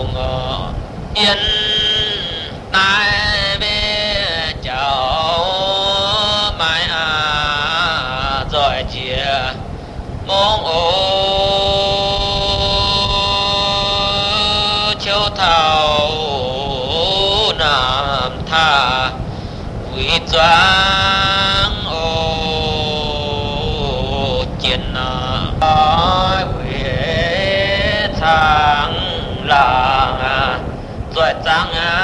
cùng yên nai về cháu mai rồi chia mong ô châu thảo nam tha quý doang ô chiến quý thang làng rồi trăng